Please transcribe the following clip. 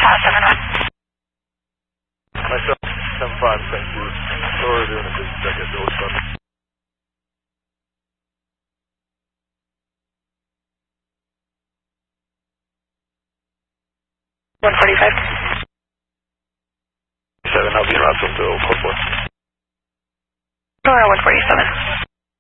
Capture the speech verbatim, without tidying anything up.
seven one. Myself, seven five, thank you. Laura doing a business check at Village Club. one forty-five. seven, I'll be in Russellville, four four. Laura one forty-seven.